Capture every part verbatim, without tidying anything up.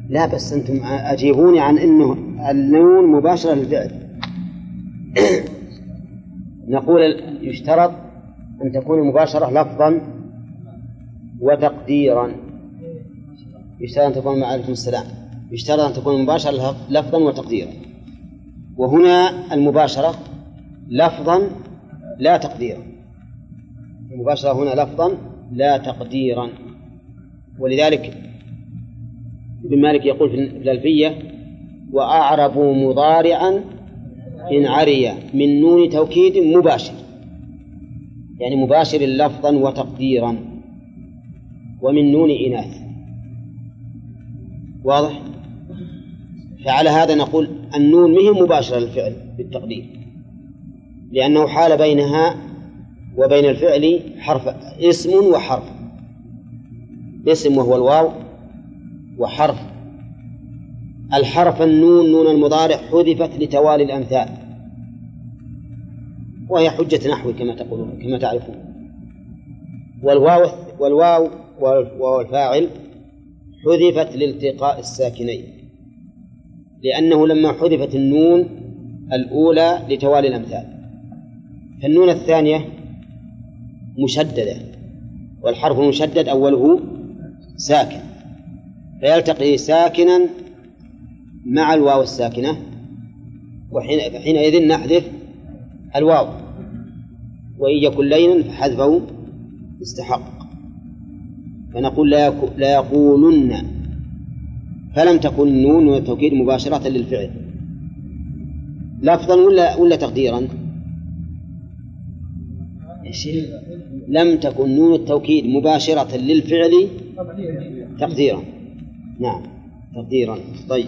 لا بس أنتم أجيبوني عن أنه النون مباشرة للفعل. نقول يشترط أن تكون مباشرة لفظا وتقديرا. يشترط أن تكون عليكم السلام يشترط أن تكون مباشرة لفظا وتقديرا، وهنا المباشرة لفظا لا تقديرا. المباشرة هنا لفظا لا تقديرا، ولذلك ابن مالك يقول في الألفية: وأعربوا مضارعا إن عري من نون توكيد مباشر، يعني مباشر لفظا وتقديرا، ومن نون إناث. واضح؟ فعلى هذا نقول النون مهم مباشرة للفعل بالتقدير، لأنه حال بينها وبين الفعل حرف اسم وحرف. اسم وهو الواو، وحرف الحرف النون نون المضارع حذفت لتوالي الأمثال، وهي حجة نحو كما تقولون كما تعرفون. والواو والواو والفاعل حذفت لالتقاء الساكنين، لأنه لما حذفت النون الأولى لتوالي الأمثال، فالنون الثانية مشددة، والحرف المشدد أوله ساكن، فيلتقي ساكنا مع الواو الساكنة، وحينئذ نحذف الواو، وإن يكن لينا فحذفه استحق. فنقول لا يقولن، فلم تكن النون والتوكيد مباشرة للفعل لفظا ولا ولا تقديرا. لم تكن نون التوكيد مباشرة للفعل تقديرا. نعم تقديرا. طيب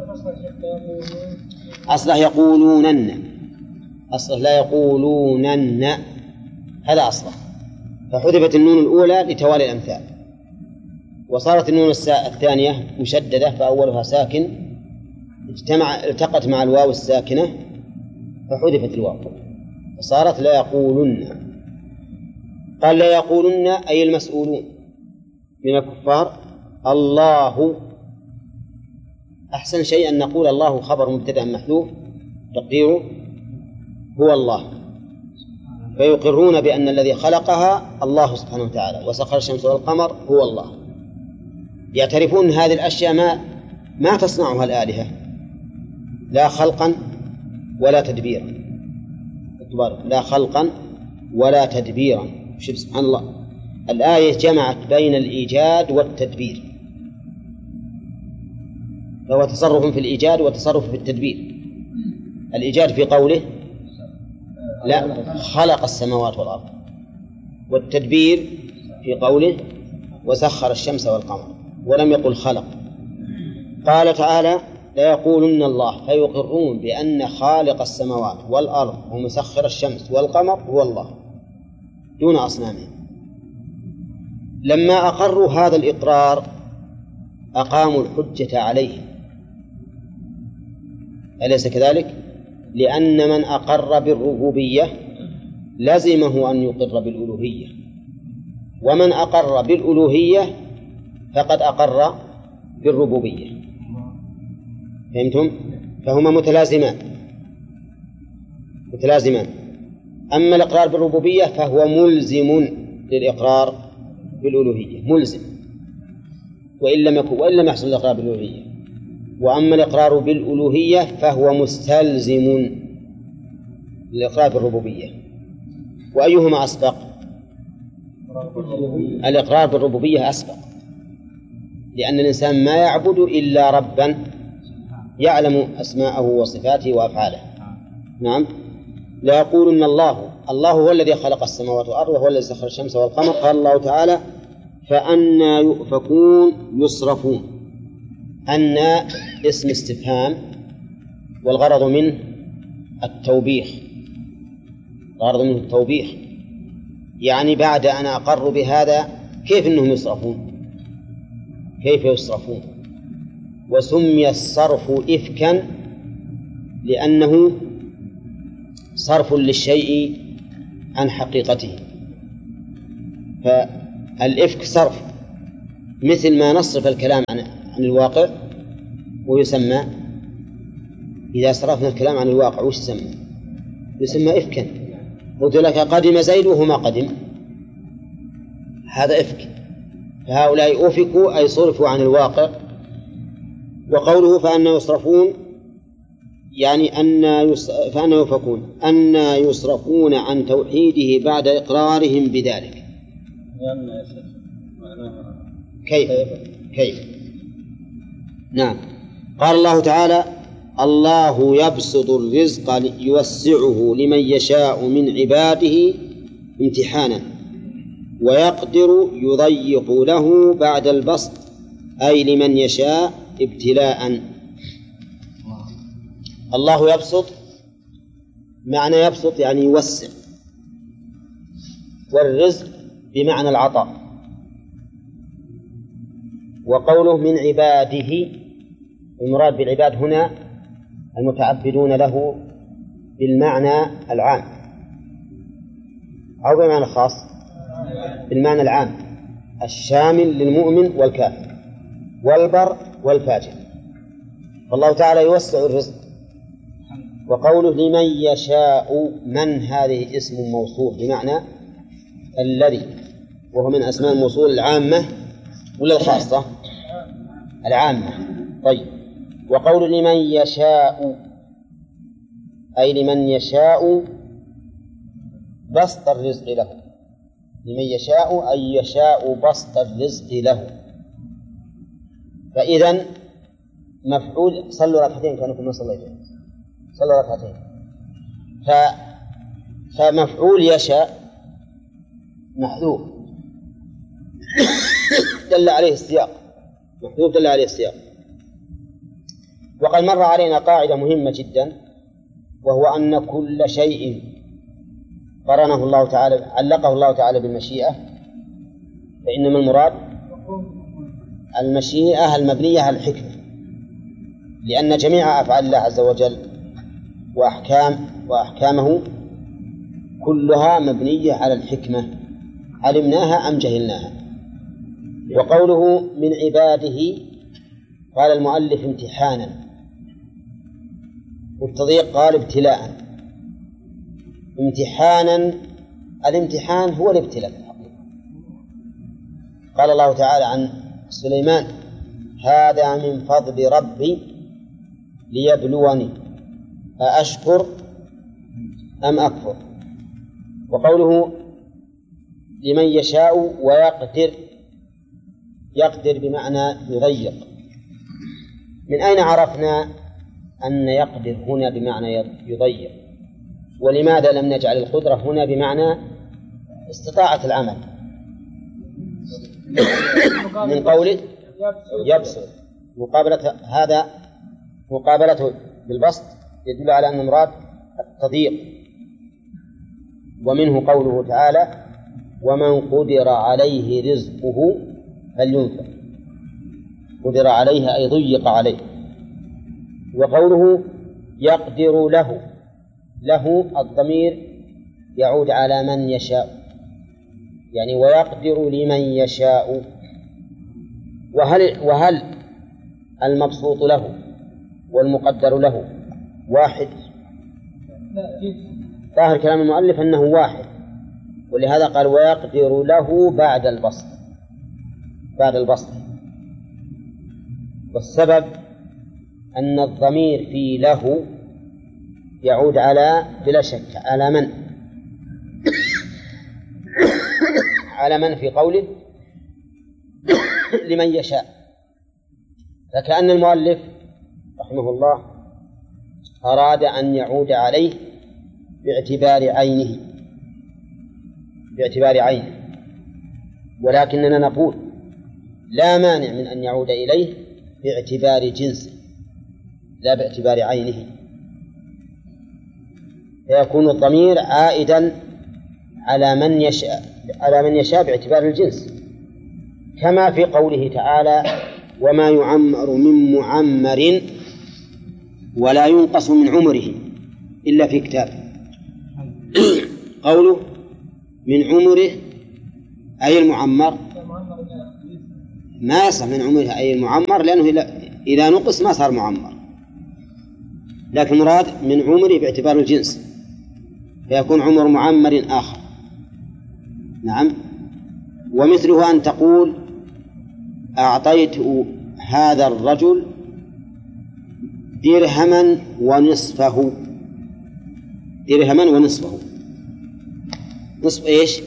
أصله يقولونن، أصله لا يقولونن، هذا أصله، فحذفت النون الأولى لتوالي الأمثال، وصارت النون الثانية مشددة فأولها ساكن، اجتمع التقت مع الواو الساكنة فحذفت الواو، فصارت لا يقولن. قال لا يقولن أي المسؤولون من الكفار الله. أحسن شيء أن نقول الله خبر مبتدأ محذوف تقديره هو الله، فيقرون بأن الذي خلقها الله سبحانه وتعالى، وسخر الشمس والقمر هو الله. يعترفون هذه الأشياء ما ما تصنعها الآلهة، لا خلقا ولا تدبيرا، لا خلقا ولا تدبيرا. شوف سبحان الله، الآية جمعت بين الإيجاد والتدبير، فهو تصرف في الإيجاد وتصرف في التدبير. الإيجاد في قوله لا خلق السماوات والأرض، والتدبير في قوله وسخر الشمس والقمر، ولم يقل خلق. قال تعالى لا يقولن الله، فيقرون بأن خالق السماوات والأرض ومسخر الشمس والقمر هو الله دون أصنامهم. لما أقروا هذا الإقرار أقاموا الحجة عليه، أليس كذلك؟ لأن من أقر بالربوبية لزمه أن يقر بالألوهية، ومن أقر بالألوهية فقد أقر بالربوبية. فهمتم؟ فهما متلازمان متلازمان أما الإقرار بالربوبية فهو ملزم للإقرار بالألوهية، ملزم وإن لم يكن وإن لم يحصل الإقرار بالألوهية. وأما الإقرار بالألوهية فهو مستلزم للإقرار بالربوبية. وأيهما أسبق؟ الإقرار بالربوبية أسبق، لأن الإنسان ما يعبد إلا ربا يعلم أسماءه وصفاته وأفعاله. نعم لا يقولن الله، الله هو الذي خلق السماوات والأرض وهو الذي سخر الشمس والقمر. قال الله تعالى فأنى يؤفكون يصرفون. أن اسم استفهام والغرض منه التوبيخ، الغرض منه التوبيخ، يعني بعد أن أقروا بهذا كيف أنهم يصرفون، كيف يصرفون. وسمي الصرف إفكا لأنه صرف للشيء عن حقيقته، فالإفك صرف، مثل ما نصرف الكلام عن, عن الواقع ويسمى إذا صرفنا الكلام عن الواقع وش يسمى؟ يسمى إفكا. قلت لك قدم زيد وهو ما قدم، هذا إفك. فهؤلاء أفكوا أي صرفوا عن الواقع. وقوله فأنا يصرفون يعني أن يص... فأنا يفكون أن يصرفون عن توحيده بعد إقرارهم بذلك. كيف كيف نعم. قال الله تعالى الله يبسط الرزق يوسعه لمن يشاء من عباده امتحانا ويقدر يضيق له بعد البسط أي لمن يشاء ابتلاء. الله يبسط، معنى يبسط يعني يوسع، والرزق بمعنى العطاء. وقوله من عباده، المراد بالعباد هنا المتعبدون له بالمعنى العام أو بالمعنى الخاص؟ بالمعنى العام الشامل للمؤمن والكافر والبر والفاجر. فالله تعالى يوسع الرزق. وقوله لمن يشاء، من هذه اسم موصول بمعنى الذي، وهو من أسماء الموصول العامة ولا الخاصة؟ العامة. طيب، وقول لمن يشاء أي لمن يشاء بسط الرزق له، لمن يشاء أي يشاء بسط الرزق له. فإذن مفعول، صلوا ركعتين كانكم صليتم، صلوا ركعتين. ف... فمفعول يشاء محذوف دل عليه السياق، محذوف دل عليه السياق. وقد مر علينا قاعدة مهمة جدا، وهو أن كل شيء قرنه الله تعالى علقه الله تعالى بالمشيئة فإنما المراد المشيئة المبنية على الحكمة، لأن جميع أفعال الله عز وجل وأحكام وأحكامه كلها مبنية على الحكمة، علمناها أم جهلناها. وقوله من عباده قال المؤلف امتحانا، والتضييق قال ابتلاء. امتحانا، الامتحان هو الابتلاء. قال الله تعالى عن سليمان هذا من فضل ربي ليبلوني أأشكر أم أكفر. وقوله لمن يشاء ويقدر، يقدر بمعنى يضيق. من أين عرفنا أن يقدر هنا بمعنى يضيق؟ ولماذا لم نجعل القدرة هنا بمعنى استطاعة العمل؟ من قوله يبسط، مقابلة هذا مقابلته بالبسط يدل على أن المراد التضييق. ومنه قوله تعالى ومن قدر عليه رزقه فلينفق، قدر عليه أي ضيق عليه. وقوله يقدر له، له الضمير يعود على من يشاء، يعني ويقدر لمن يشاء. وهل, وهل المبسوط له والمقدر له واحد؟ ظاهر كلام المؤلف أنه واحد، ولهذا قال ويقدر له بعد البسط، بعد البسط. والسبب أن الضمير في له يعود على بلا شك على من على من في قوله لمن يشاء. فكأن المؤلف رحمه الله أراد أن يعود عليه باعتبار عينه، باعتبار عينه، ولكننا نقول لا مانع من أن يعود إليه باعتبار جنسه لا باعتبار عينه، فيكون الضمير عائدا على من يشاء على من يشاء باعتبار الجنس، كما في قوله تعالى وما يعمر من معمر ولا ينقص من عمره إلا في كتاب. قوله من عمره أي المعمر، ما يصح من عمره أي المعمر، لأنه إذا نقص ما صار معمر، لكن مراد من عمره باعتبار الجنس، فيكون عمر معمر آخر. نعم. ومثله أن تقول أعطيت هذا الرجل درهما ونصفه، درهما ونصفه، نصف إيش؟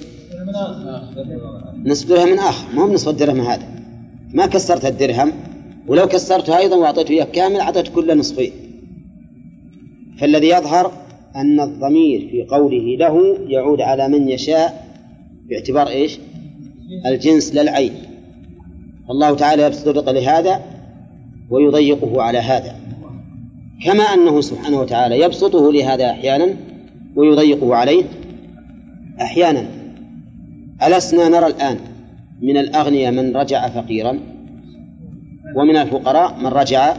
نصف درهم آخر، ما هو نصف الدرهم هذا، ما كسرت الدرهم، ولو كسرته أيضا وأعطيته إياه كامل أعطيت كل نصفين. فالذي يظهر أن الضمير في قوله له يعود على من يشاء باعتبار إيش؟ الجنس لا العين. الله تعالى يبسط الرزق لهذا ويضيقه على هذا، كما أنه سبحانه وتعالى يبسطه لهذا أحيانا ويضيقه عليه أحيانا. ألسنا نرى الآن من الأغنياء من رجع فقيرا، ومن الفقراء من رجع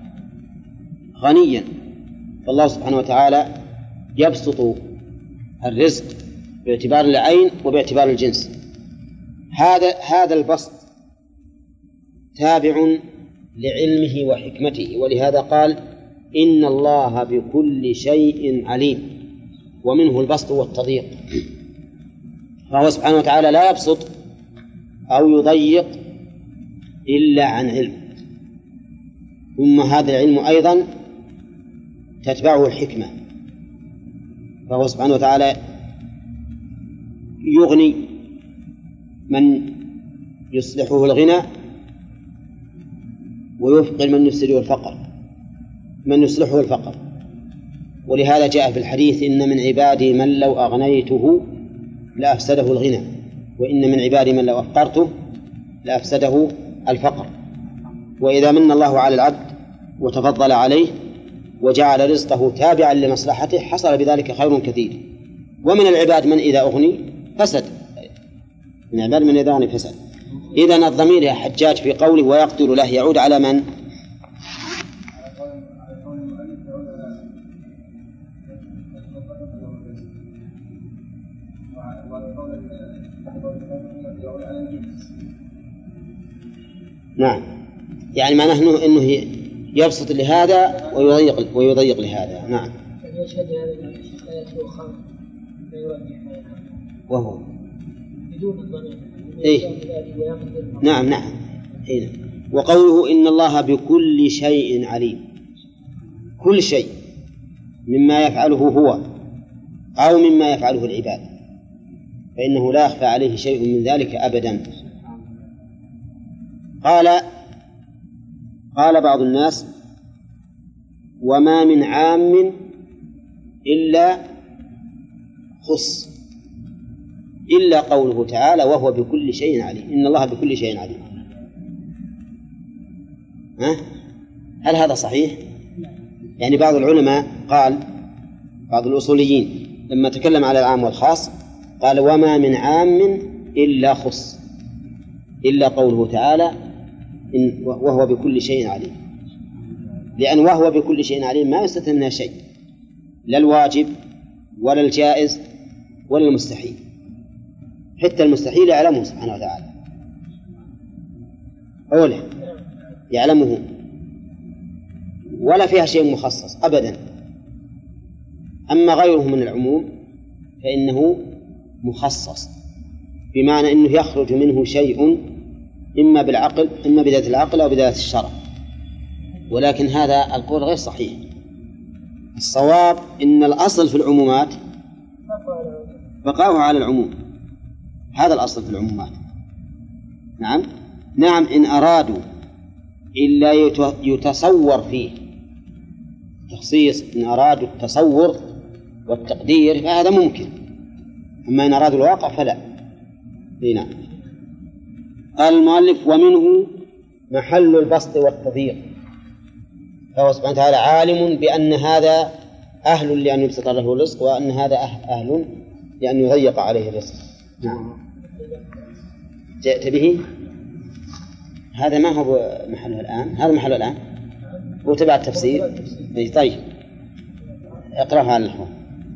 غنيا. فالله سبحانه وتعالى يبسط الرزق باعتبار العين وباعتبار الجنس. هذا هذا البسط تابع لعلمه وحكمته، ولهذا قال إن الله بكل شيء عليم، ومنه البسط والتضييق. فهو سبحانه وتعالى لا يبسط أو يضيق إلا عن علم، ثم هذا العلم أيضا تتبعه الحكمة. فهو سبحانه وتعالى يغني من يصلحه الغنى ويفقر من يفسده الفقر، من يصلحه الفقر. ولهذا جاء في الحديث إن من عبادي من لو أغنيته لأفسده الغنى، وإن من عبادي من لو أفقرته لأفسده الفقر. وإذا من الله على العبد وتفضل عليه وجعل رزقه تابعا لمصلحته حصل بذلك خير كثير. ومن العباد من إذا أغني فسد، من العباد من إذا أغني فسد. إذن الضمير يا حجاج في قوله ويقتل له يعود على من؟ نعم، يعني معناه أنه, إنه يبسط لهذا ويضيق, ويضيق لهذا. نعم. وهو بدون الضمير. إيه؟ نعم نعم. إيه؟ وقوله إن الله بكل شيء عليم، كل شيء مما يفعله هو أو مما يفعله العباد، فإنه لا يخفى عليه شيء من ذلك أبدا. قال قال بعض الناس وما من عام إلا خص، إلا قوله تعالى وهو بكل شيء عليم، إن الله بكل شيء عليم. ها؟ هل هذا صحيح؟ يعني بعض العلماء قال، بعض الأصوليين لما تكلم على العام والخاص قال وما من عام إلا خص، إلا قوله تعالى إن وهو بكل شيء عليم، لأن وهو بكل شيء عليم ما يستثنى منها شيء، لا الواجب ولا الجائز ولا المستحيل، حتى المستحيل يعلمه سبحانه وتعالى، أوله يعلمه، ولا فيها شيء مخصص أبدا. أما غيره من العموم فإنه مخصص، بمعنى أنه يخرج منه شيء إما بالعقل إما بذات العقل أو بذات الشرع، ولكن هذا القول غير صحيح. الصواب إن الأصل في العمومات بقاؤه على العموم، هذا الأصل في العمومات. نعم نعم إن أرادوا إلا يتصور فيه تخصيص، إن أرادوا التصور والتقدير فهذا ممكن، أما إن أرادوا الواقع فلا. هنا قال المؤلف ومنه محل البسط والتضييق، فهو سبحانه وتعالى عالم بأن هذا أهل لأن يبسط له الرزق، وأن هذا أهل لأن يضيق عليه الرزق. نعم. جئت به، هذا ما هو محله الآن، هذا محله الآن هو تبع التفسير. طيب اقرأها على الأخوة.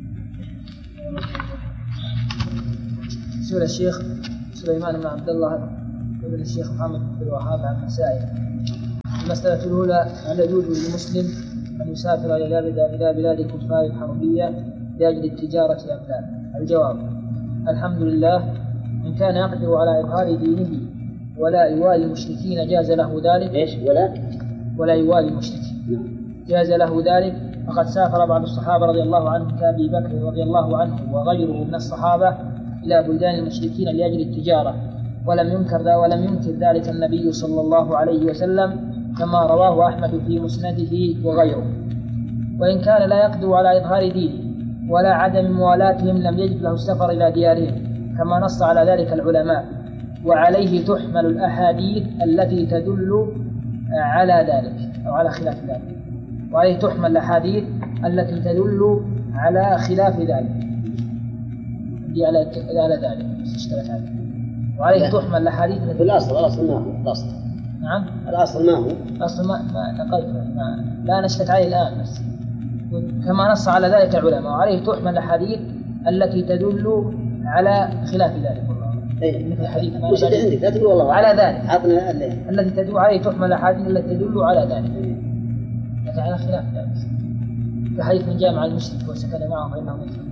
سئل الشيخ سليمان بن عبد الله ابن الشيخ محمد بن الوهاب عن مسائل المسألة الأولى: هل يجوز للمسلم أن يسافر إلى بلاد الكفار الحربية لأجل التجارة أم لا؟ الجواب: الحمد لله، إن كان يقدر على إظهار دينه ولا يوالي المشركين جاز له ذلك. إيش ولا؟ ولا يوالي المشركين جاز له ذلك. فقد سافر بعض الصحابة رضي الله عنهم كأبي بكر رضي الله عنه وغيره من الصحابة إلى بلدان المشركين لأجل التجارة، ولم ينكر ولم ينكر ذلك النبي صلى الله عليه وسلم، كما رواه أحمد في مسنده وغيره. وإن كان لا يقدر على إظهار دينه ولا عدم موالاتهم لم يجب له السفر إلى ديارهم، كما نص على ذلك العلماء، وعليه تحمل الأحاديث التي تدل على ذلك أو على خلاف ذلك. وعليه تحمل الأحاديث التي تدل على خلاف ذلك على على ذلك وعليه تحمل الأحاديث في الأصل الأصل ما هو الأصل. نعم الأصل ما هو الأصل ما ما نقلت ما لا نشفت عليه الآن بس كما نص على ذلك العلماء. وعليه تحمل الأحاديث التي تدل على خلاف ذلك. إيه مثل حديث ما وش اللي عندك لا تقول والله على ذلك عطنا التي تدل عليه تحمل الأحاديث التي تدل على ذلك لكن على خلاف ذلك. كحديث من جامع المشرك وسكن معه فإنه مثله.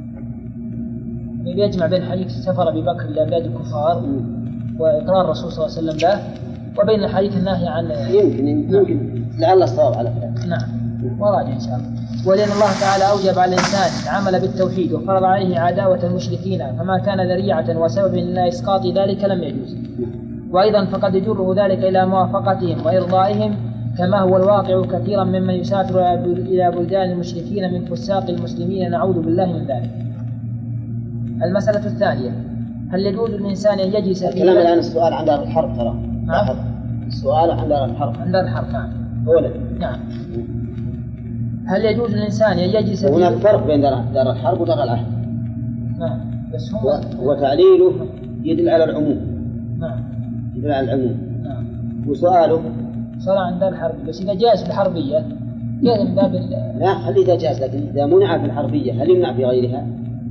يجمع بين حديث سفر أبي بكر إلى بلاد الكفار وإقرار الرسول صلى الله عليه وسلم له وبين حديث النهي عن يمكن يمكن لعل الصواب على كلام. نعم وراجع إن شاء الله. ولأن الله تعالى أوجب على الإنسان العمل بالتوحيد وفرض عليه عداوة المشركين، فما كان ذريعة وسبب إلى إسقاط ذلك لم يجوز. وأيضا فقد يجره ذلك إلى موافقتهم وإرضائهم، كما هو الواقع كثيرا ممن يسافر إلى بلدان المشركين من فساق المسلمين، نعوذ بالله من ذلك. المسألة الثانية: هل يجوز للإنسان أن يجلس في الكلام الآن السؤال عن دار الحرب ترى. نعم السؤال عن دار الحرب. عن دار الحرب نعم. أولا نعم. هل يجوز للإنسان أن يجلس في هناك فرق بين دار الحرب ودار العهد. نعم بس هو وتعليله يدل على العموم. نعم يدل على العموم. نعم. وسؤاله صار عن دار الحرب بس إذا جاز في الحربية جاز من باب لا خلي إذا جاز، لكن إذا منع في الحربية هل يمنع في غيرها؟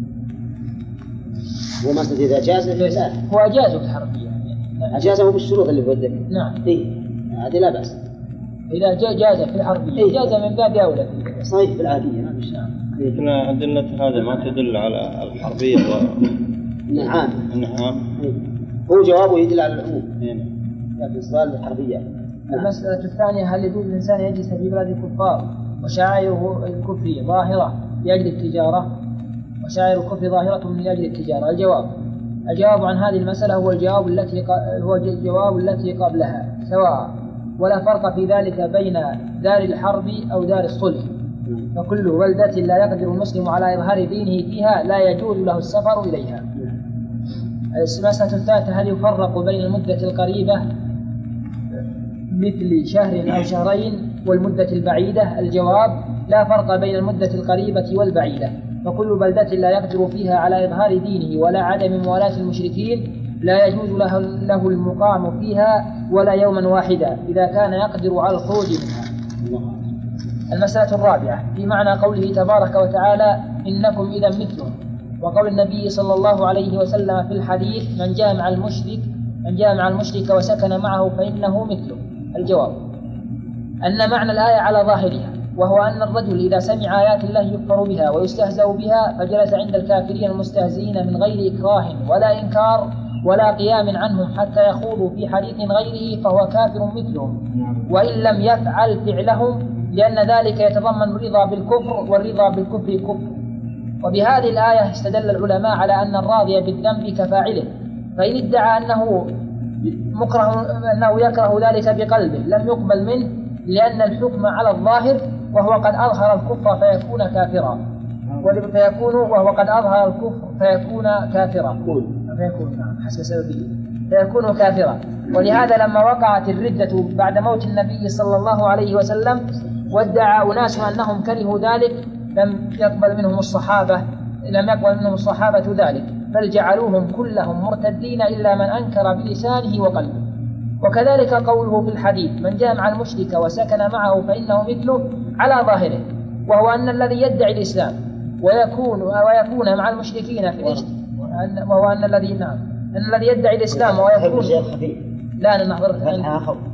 ومثلا إذا جاز لا هو أجازه في الحربية يعني. أجازه بالشروط اللي في الذكر. نعم إيه هذه لا بأس. إذا جاز في الحربية إيه؟ جاز من باب أولى صحيح في العادية ما فيش. نعم. لكن أدلة هذا ما تدل على الحربية و نعم نعم إيه؟ هو جوابه يدل على العموم. إيه؟ لكن السؤال الحربية. المسألة الثانية: هل يجوز الإنسان يجلس في بلاد الكفار وشعائره الكفر ظاهرة لأجل التجارة؟ وشعائر الكفر ظاهرة من أجل التجارة. الجواب: الجواب عن هذه المسألة هو الجواب التي هو الجواب التي قبلها سواء، ولا فرق في ذلك بين دار الحرب أو دار الصلح، فكل بلدة لا يقدر المسلم على إظهار دينه فيها لا يجوز له السفر إليها. المسألة الثالثة: هل يفرق بين المدة القريبة مثل شهر أو شهرين والمدة البعيدة؟ الجواب: لا فرق بين المدة القريبة والبعيدة، فكل بلدة لا يقدر فيها على إظهار دينه ولا عدم موالاة المشركين لا يجوز له, له المقام فيها ولا يوما واحدا إذا كان يقدر على الخروج منها. المسألة الرابعة: في معنى قوله تبارك وتعالى إنكم إذا مثلهم، وقول النبي صلى الله عليه وسلم في الحديث من جاء مع المشرك من جاء مع المشرك وسكن معه فإنه مثله. الجواب: أن معنى الآية على ظاهرها، وهو أن الرجل إذا سمع آيات الله يكفر بها ويستهزأ بها فجلس عند الكافرين المستهزئين من غير إكراه ولا إنكار ولا قيام عنهم حتى يخوضوا في حديث غيره فهو كافر مثلهم، وإن لم يفعل فعلهم، لأن ذلك يتضمن الرضا بالكفر، والرضا بالكفر كفر. وبهذه الآية استدل العلماء على أن الراضي بالذنب كفاعله، فإن ادعى أنه مكره أنه يكره ذلك بقلبه لم يقبل منه، لأن الحكم على الظاهر، وهو قد أظهر الكفر فيكون كافرا، فيكون وهو قد أظهر الكفر فيكون كافرا فيكون نعم حسب سببه فيكون كافرا. ولهذا لما وقعت الردة بعد موت النبي صلى الله عليه وسلم وادعى أناس أنهم كرهوا ذلك لم يقبل منهم الصحابة لم يقبل منهم الصحابة ذلك، بل جعلوهم كلهم مرتدين إلا من أنكر بلسانه وقلبه. وكذلك قوله في الحديث من جاء مع المشرك وسكن معه فإنه مثله على ظاهره، وهو أن الذي يدعي الإسلام ويكون ويكون مع المشركين في الإسلام، وهو أن الذي نعم أن الذي يدعي الإسلام ويكون شيء خفيف لا أنا نحضر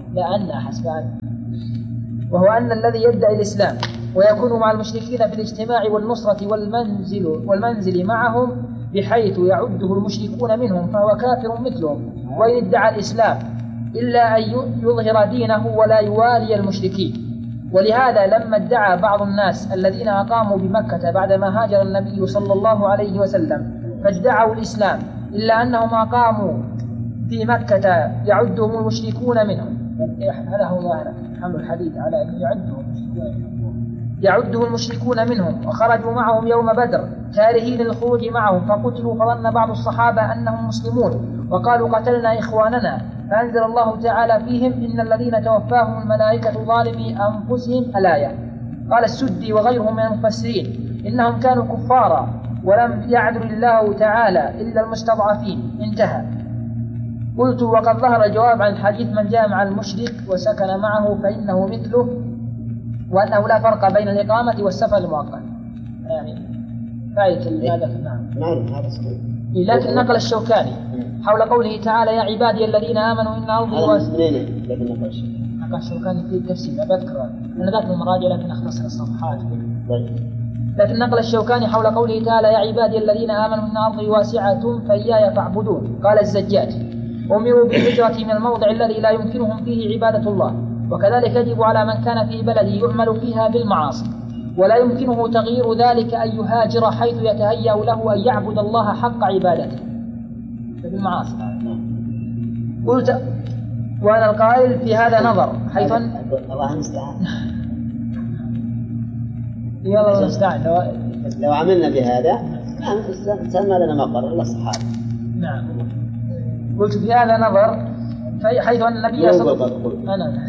لأن حسب أن، وهو أن الذي يدعي الإسلام ويكون مع المشركين في الاجتماع والنصرة والمنزل, والمنزل معهم بحيث يعده المشركون منهم فهو كافر مثلهم وإن ادعى الإسلام إلا أن يظهر دينه ولا يوالي المشركين. ولهذا لما ادعى بعض الناس الذين أقاموا بمكة بعدما هاجر النبي صلى الله عليه وسلم فادعوا الإسلام إلا أنهم أقاموا في مكة يعدهم المشركون منهم، هذا هو ظاهر حمل الحديث على أن يعدهم يعده المشركون منهم، وخرجوا معهم يوم بدر كارهين الخروج معهم فقتلوا، فظن بعض الصحابة أنهم مسلمون وقالوا قتلنا إخواننا، فأنزل الله تعالى فيهم إن الذين توفاهم الملائكة ظالمي أنفسهم الآية. قال السدي وغيرهم من المفسرين إنهم كانوا كفارا ولم يعذر الله تعالى إلا المستضعفين. انتهى. قلت وقد ظهر الجواب عن الحديث من جاء مع المشرك وسكن معه فإنه مثله، وأنه لا فرق بين الإقامة والسفر المؤقت. يعني فائدة هذا نعم. نعم هذا صحيح. لكن نقل الشوكاني حول قوله تعالى يا عبادي الذين آمنوا إن أرضي واسعة. لكن نقل الشوكاني نقل الشوكاني في التفسير لا بذكر أنا ذاك المراجع لكن أختصر الصفحات. لكن نقل الشوكاني حول قوله تعالى يا عبادي الذين آمنوا إن أرضي واسعة فإياي فاعبدون. قال الزجاج أمروا بالهجرة من الموضع الذي لا يمكنهم فيه عبادة الله، وكذلك يجب على من كان في بلده يعمل فيها بالمعاصي ولا يمكنه تغيير ذلك أن يهاجر حيث يتهيأ له أن يعبد الله حق عبادته بالمعاصي. قلت وأنا القائل في هذا نظر حيث الله المستعان. يلا المستعان. لو عملنا بهذا سلم لنا مقر إلا الصحابة. نعم. قلت في هذا نظر حيث أن النبي صلى الله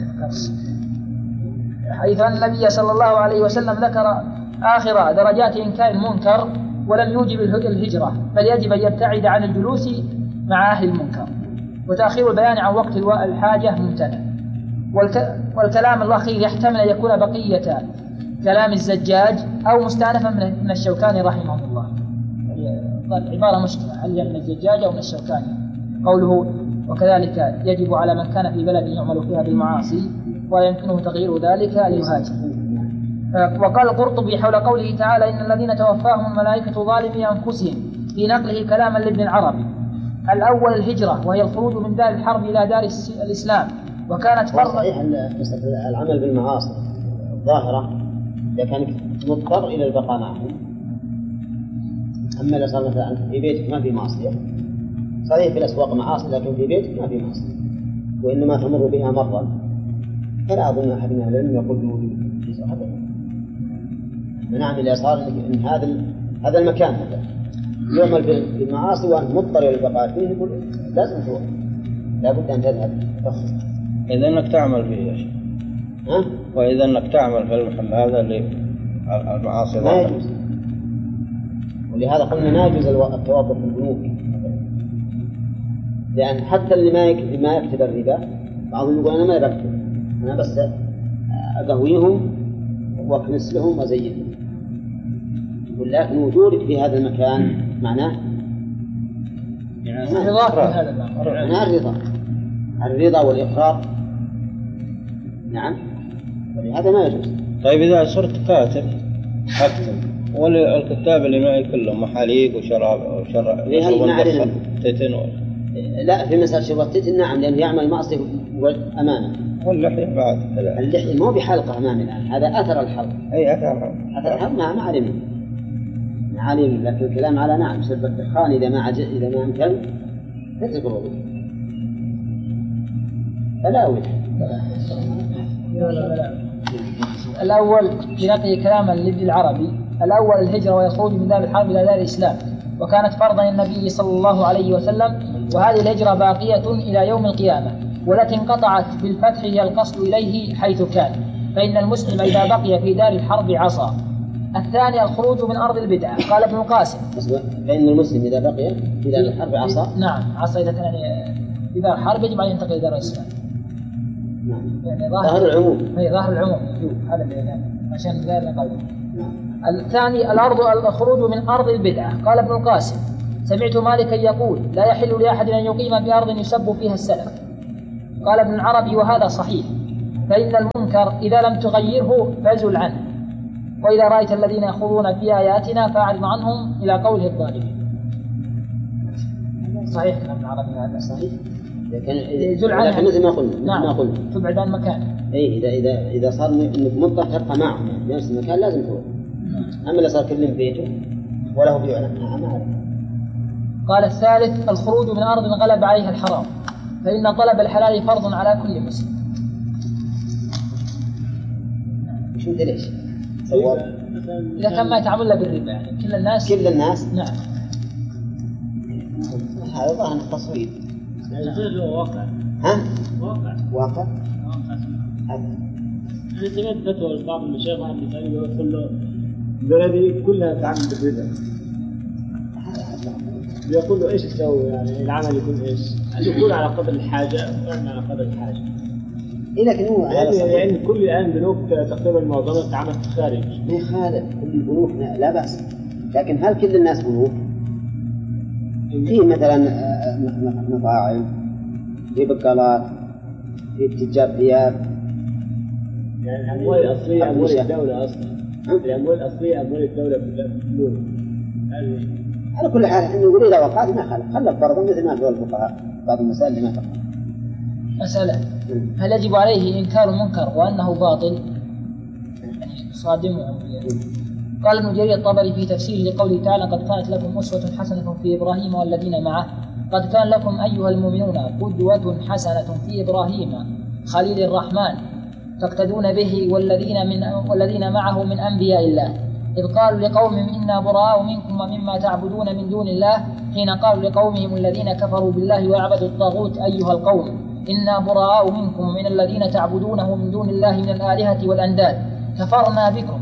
حيث أن النبي صلى الله عليه وسلم ذكر آخر درجات إنكار المنكر ولم يوجب الهجرة، بل يجب أن يبتعد عن الجلوس مع أهل المنكر، وتأخير البيان عن وقت الحاجة ممتنع. والكلام الأخير يحتمل أن يكون بقية كلام الزجاج أو مستأنفا من الشوكاني رحمه الله. عبارة مشكلة هل من الزجاج أو من الشوكاني. قوله وكذلك يجب على من كان في بلد يعمل فيها بالمعاصي ولا يمكنه تغيير ذلك ليهاجر. وقال القرطبي حول قوله تعالى إن الذين توفاهم الملائكة ظالمي أنفسهم في نقله كلاما لابن العربي. الأول الهجرة وهي الخروج من دار الحرب إلى دار الإسلام، وكانت فرضا. صحيح العمل بالمعاصي الظاهرة إذا كان مضطر إلى البقاء معهم. أما إذا صار مثلا في بيتك ما في معصية، صحيح في الأسواق معاصي لكن في بيتك ما في معصية وإنما تمر بها مرة، فلا أظن أحد من العلم يقول له في هذا. نعم إذا صار إن هذا هذا المكان هذا يعمل بالمعاصي وأنت مضطر إلى البقاء فيه، يقول لازم تروح، لا بد أن تذهب. إذا أنك تعمل فيه يا شيخ. ها؟ وإذا أنك تعمل في المحل هذا اللي المعاصي لا يجوز. ولهذا قلنا لا يجوز التوظف في البنوك، لأن حتى اللي ما يكتب ما يكتب الربا بعضهم يقول أنا ما بكتب، أنا بس أقهويهم وأكنس لهم وزينهم. ولكن وجودك في هذا المكان معناه يعني الرضا في هذا المكان، معناه الرضا الرضا والإقرار. نعم ولهذا ما يجوز. طيب إذا صرت كاتب أكتب والكتاب اللي معي كلهم محاليق وشراب وشراب تتن لا في مسألة شرب التتن نعم لأنه يعمل معصية أمانة. واللحية بعد اللحية مو بحلقة أمامي الآن، هذا أثر الحلق. أي أثر الحلق. أثر الحلق ما ما علمه ما علمه، لكن الكلام على نعم شرب الدخان إذا ما عج... إذا ما أمكن تترك الوضوء فلا وجه. الأول بنقل كلاما لابن العربي. الأول الهجرة ويخرج من دار الحرب إلى دار الإسلام، وكانت فرضا النبي صلى الله عليه وسلم، وهذه الهجرة باقية إلى يوم القيامة، والتي انقطعت بالفتح هي القصد إليه حيث كان، فإن المسلم إذا بقي في دار الحرب عصى. الثاني الخروج من أرض البدعة. قال ابن القاسم فإن المسلم إذا بقي في دار الحرب عصى. نعم عصى إذا كان في دار الحرب يجب أن ينتقل إلى دار الإسلام. نعم يعني ظاهر العموم. هي ظاهر العموم هذا اللي يعني عشان غير نقل. الثاني الأرض الخروج من أرض البدعة. قال ابن القاسم سمعت مالكا يقول لا يحل لأحد أن يقيم بأرض يسب فيها السلف، قال ابن العربي وهذا صحيح، فإن المنكر إذا لم تغيره فازل عنه، وإذا رأيت الذين يخوضون في آياتنا فأعرض عنهم إلى قوله الظالمين. صحيح كلام ابن العربي هذا صحيح، لكن زل عنه مثل ما قلنا. نعم. ما قلنا تبعد عن مكانه. اي اذا اذا اذا صار انك مضطر تبقى معه في نفس المكان لازم تروح. اما اللي صار كل بيته وله بيع ما. قال الثالث الخروج من ارض غلب عليها الحرام، فان طلب الحلال فرض على كل مسلم. شو ليش؟ اذا كان ما يتعامل بالربا يعني كل الناس كل الناس نعم. هذا ظاهر التصوير يعني واقع. ها؟ واقع. واقع. أنا سمعت فتوى بعض المشايخ عن مثال يقول له بلدي كلها تعمل بالربا. يقول له إيش تسوي يعني العمل يكون إيش؟ يكون على قدر الحاجة ويعمل على قدر الحاجة. إيه لكن هو يعني, يعني كل الآن بنوك تقريبا معظمها تعمل في الخارج. ما يخالف كل البنوك لا بأس، لكن هل كل الناس بنوك؟ في مثلا مطاعم، في بقالات، في تجار ثياب. يعني الأموال الأصلية أموال الدولة أصلا. الأموال الأصلية أموال الدولة في الفلوس. على كل حال إحنا نقول إذا وقعت ما خلف خلف فرضا مثل ما قال الفقهاء بعض المسائل اللي ما تقع. مسألة هل يجب عليه إنكار المنكر وأنه باطل؟ يعني صادمه. قال ابن جرير الطبري في تفسيره لقوله تعالى قد كانت لكم أسوة حسنة في إبراهيم والذين معه، قد كان لكم أيها المؤمنون قدوة حسنة في إبراهيم خليل الرحمن تقتدون به والذين, من والذين معه من أنبياء الله، إذ قالوا لقومهم إنا براء منكم ومما تعبدون من دون الله، حين قالوا لقومهم الذين كفروا بالله ويعبدوا الطاغوت أيها القوم إنا براء منكم ومن الذين تعبدونه من دون الله من الآلهة والأنداد كفرنا بكم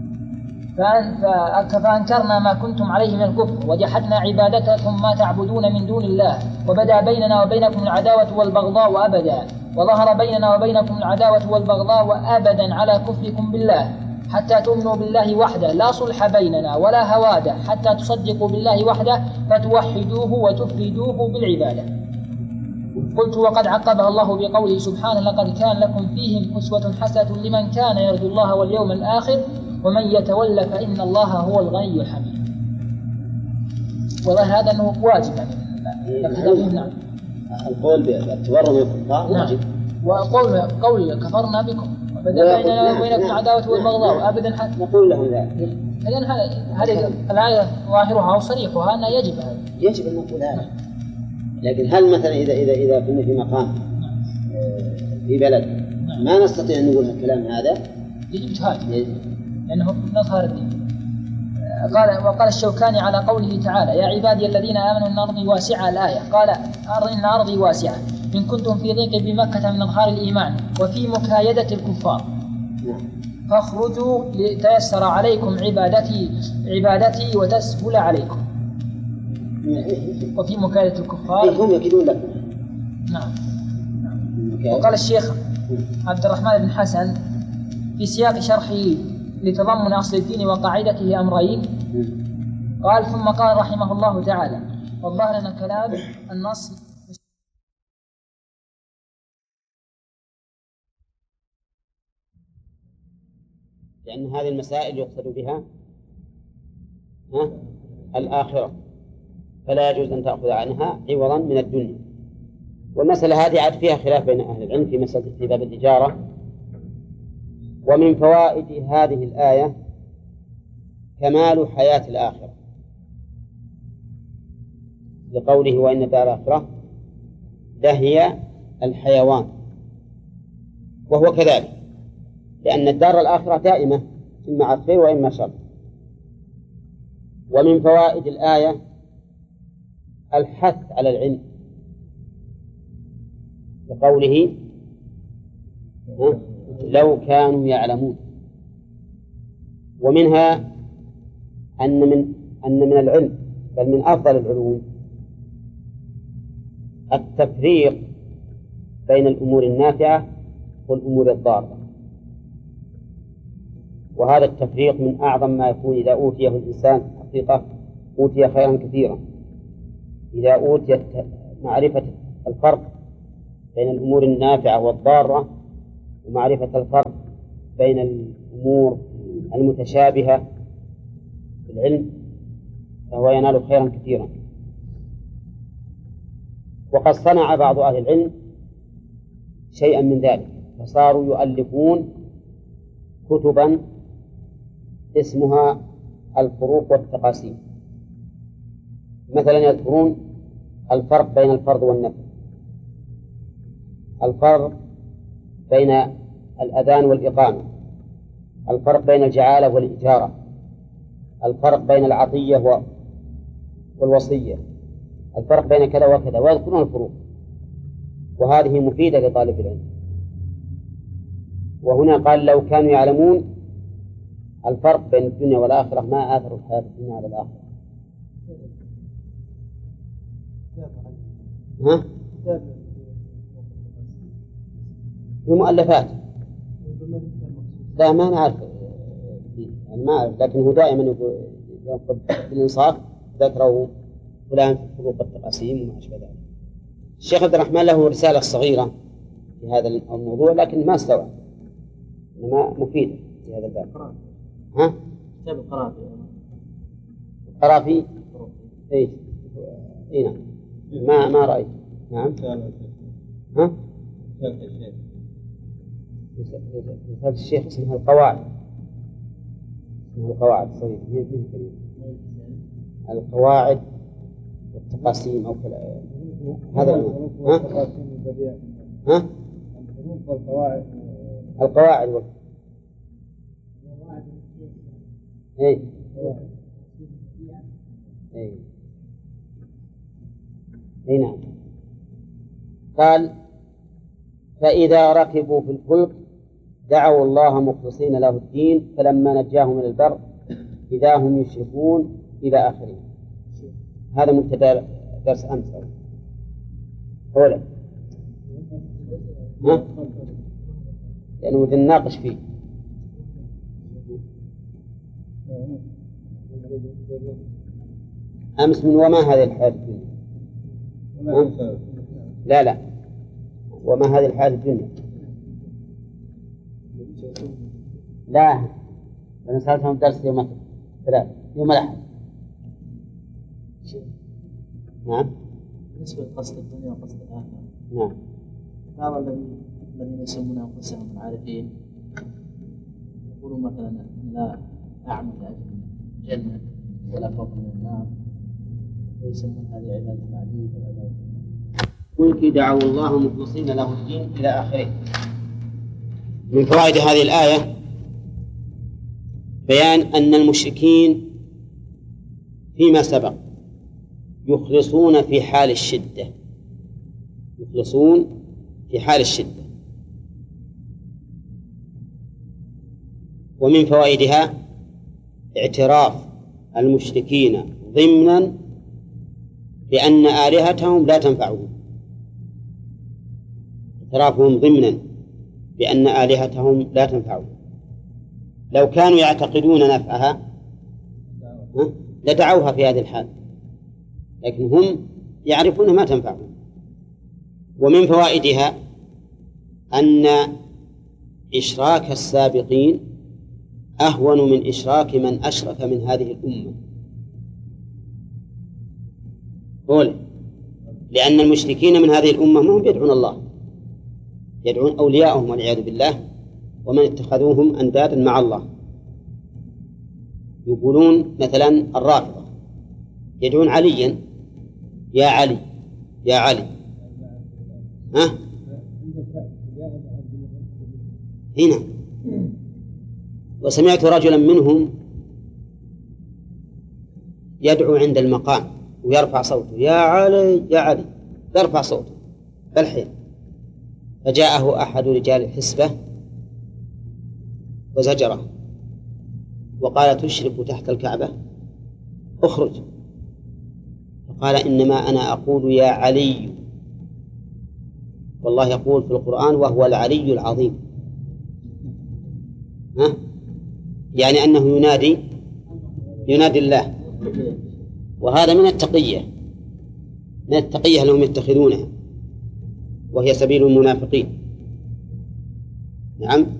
فأنكرنا ما كنتم عليه من الكفر وجحدنا عبادتكم ما تعبدون من دون الله، وبدا بيننا وبينكم العداوة والبغضاء أبدا، وظهر بيننا وبينكم العداوة والبغضاء أبدا على كفركم بالله حتى تؤمنوا بالله وحده لا صلح بيننا ولا هواده حتى تصدقوا بالله وحده فتوحدوه وتفردوه بالعبادة. قلت وقد عقبها الله بقوله سبحانه لقد كان لكم فيهم أسوة حسنة لمن كان يرجو الله واليوم الآخر ومن يتولى فإن الله هو الغني الحميد. والله هذا أنه واجب نعم. القول بالتورط من الكفار واجب، وقول قول كفرنا بكم وبدأ بيننا وبينكم العداوة والبغضاء أبدا حتى نقول لهم ذلك. إذن هذه الآية ظاهرها وصريحها أنها يجب هذا. يجب أن نقول هذا، لكن هل مثلا إذا إذا إذا كنا في مقام في بلد ما نستطيع أن نقول الكلام هذا يجب تهاجم لأنه نظهر الدين. قال وقال الشوكاني على قوله تعالى يا عبادي الذين آمنوا إن أرضي واسعة الآية، قال إن أرضي واسعة إن كنتم في ضيق بمكة من إظهار الإيمان وفي مكايدة الكفار فاخرجوا لتيسر عليكم عبادتي عبادتي وتسهل عليكم. وفي مكايدة الكفار هم يكيدون لكم. نعم. وقال الشيخ عبد الرحمن بن حسن في سياق شرحه لتضمن أصل الدين وقاعدته أمرين، قال ثم قال رحمه الله تعالى والظاهر أن كلام النص لأن هذه المسائل يقصد بها ها الآخرة، فلا يجوز أن تأخذ عنها عوضا من الدنيا. والمسألة هذه عاد فيها خلاف بين أهل العلم في مسألة في باب الإجارة. ومن فوائد هذه الآية كمال حياة الآخرة لقوله وإن دار الآخرة لهي الحيوان، وهو كذلك لأن الدار الآخرة دائمة إما خير وإما شر. ومن فوائد الآية الحث على العلم لقوله لو كانوا يعلمون. ومنها أن من أن من العلم بل من أفضل العلوم التفريق بين الأمور النافعة والأمور الضارة، وهذا التفريق من أعظم ما يكون إذا أوتيه الإنسان حقيقة أوتي خيرا كثيرا. إذا أوتي معرفة الفرق بين الأمور النافعة والضارة ومعرفة الفرق بين الأمور المتشابهة في العلم فهو ينال خيرا كثيرا. وقد صنع بعض أهل العلم شيئا من ذلك، فصاروا يؤلفون كتبا اسمها الفروق والتقاسيم. مثلا يذكرون الفرق بين الفرض والنفل، الفرق بين الأذان والإقامة، الفرق بين الجعالة والإجارة، الفرق بين العطية والوصية، الفرق بين كذا وكذا، ويذكرون الفروق، وهذه مفيدة لطالب العلم. وهنا قال لو كانوا يعلمون الفرق بين الدنيا والآخرة ما آثروا الحياة الدنيا على الآخرة. ها؟ المؤلفات لا ما نعرف يعني ما أعرف، لكن هو دائما يقول ينقض بالإنصاف ذكره فلان في فروق التقاسيم وما أشبه ذلك. الشيخ عبد الرحمن له رسالة صغيرة في هذا الموضوع لكن ما استوعب، إنما مفيدة في هذا الباب. ها؟ كتاب القرافي. القرافي؟ إيه إيه نعم. ما ما رأيت. نعم. ها؟ رسالة الشيخ اسمها القواعد. اسمها القواعد صغيرة. القواعد والتقاسيم أو كذا. هذا ها؟ ها؟ القواعد. القواعد وال... إيه. إيه. إيه نعم. قال فإذا ركبوا في الفلك دعوا الله مخلصين له الدين فلما نجاهم من البر إذا هم يشركون إلى آخره. هذا مبتدأ درس أمس أولا. ها؟ لأنه يعني نناقش فيه. أمس من وما هذه الحياة الدنيا؟ لا لا وما هذه الحياة الدنيا؟ لا أنا سألتهم درس يوم ثلاث يوم الأحد. نعم. بالنسبة لقصد الدنيا وقصد الآخرة. نعم. بعض الذين يسمون أنفسهم العارفين يقولون مثلا لا أعمل لأجل الجنة ولا خوف من النار، ويسمون هذه عبادة العبيد وعبادة قل دعوا الله مخلصين له الدين إلى آخره. من فوائد هذه الآية بيان أن المشركين فيما سبق يخلصون في حال الشدة، يخلصون في حال الشدة. ومن فوائدها اعتراف المشركين ضمنا بأن آلهتهم لا تنفعهم، اعترافهم ضمنا بأن آلهتهم لا تنفعهم. لو كانوا يعتقدون نفعها لدعوها في هذه الحال، لكن هم يعرفون ما تنفعهم. ومن فوائدها أن إشراك السابقين أهون من إشراك من أشرك من هذه الأمة. قول لأن المشركين من هذه الأمة ما هم يدعون الله، يدعون أولياءهم والعياذ بالله، ومن اتخذوهم أندادا مع الله. يقولون مثلا الرافضة يدعون عليا يا علي يا علي. ها؟ هنا وسمعت رجلا منهم يدعو عند المقام ويرفع صوته يا علي يا علي، يرفع صوته بالحين. فجاءه أحد رجال الحسبة وزجره وقال تشرك تحت الكعبة اخرج. فقال إنما أنا أقول يا علي، والله يقول في القرآن وهو العلي العظيم. ها؟ يعني أنه ينادي ينادي الله، وهذا من التقية من التقية لهم يتخذونها. وهي سبيل المنافقين. نعم.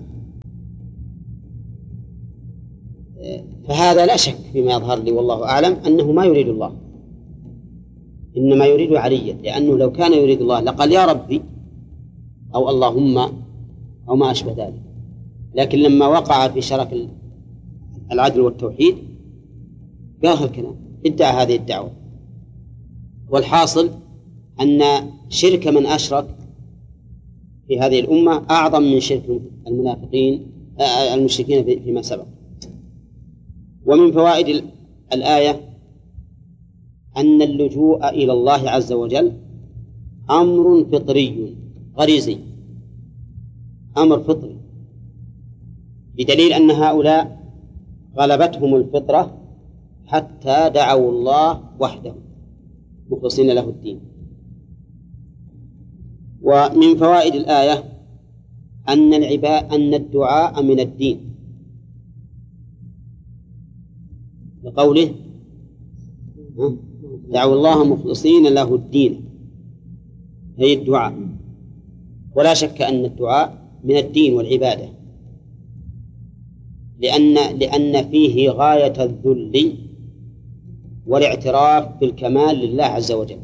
فهذا لا شك فيما يظهر لي والله أعلم أنه ما يريد الله، إنما يريد عليا، لأنه لو كان يريد الله لقال يا ربي أو اللهم أو ما أشبه ذلك، لكن لما وقع في شرك العدل والتوحيد قال الكلام، ادعى هذه الدعوة. والحاصل أن شرك من أشرك في هذه الأمة أعظم من شرك المنافقين المشركين فيما سبق. ومن فوائد الآية أن اللجوء إلى الله عز وجل أمر فطري غريزي، أمر فطري، بدليل أن هؤلاء غلبتهم الفطرة حتى دعوا الله وحده مخلصين له الدين. ومن فوائد الآية أن العباء أن الدعاء من الدين، لقوله دعوا الله مخلصين له الدين، هي الدعاء. ولا شك أن الدعاء من الدين والعبادة، لأن لأن فيه غاية الذل والاعتراف بالكمال لله عز وجل،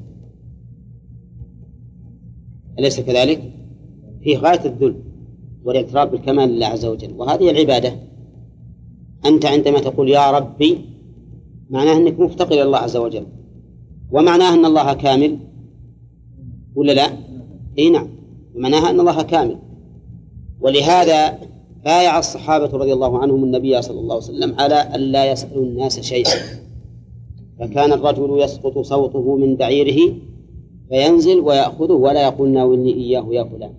أليس كذلك؟ فيه غاية الذل والاعتراف بالكمال لله عز وجل، وهذه العبادة. أنت عندما تقول يا ربي معناه أنك مفتقر إلى الله عز وجل، ومعناه أن الله كامل ولا لا؟ إيه نعم، معناها أن الله كامل. ولهذا بايع الصحابة رضي الله عنهم النبي صلى الله عليه وسلم على أن لا يسألوا الناس شيئا، فكان الرجل يسقط صوته من بعيره فينزل ويأخذه ولا يقول ناولني إياه يا فلان.